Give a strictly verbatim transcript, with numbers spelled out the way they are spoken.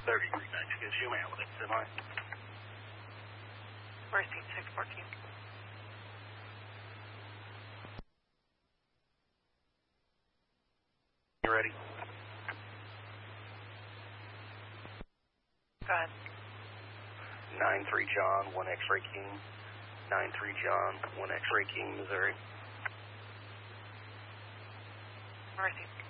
thirty-three, gives you a man with a semi. Mercy, six fourteen. You ready? Go ahead. nine three John, one X-Ray King. nine three John, one X-Ray King, Missouri. Mercy.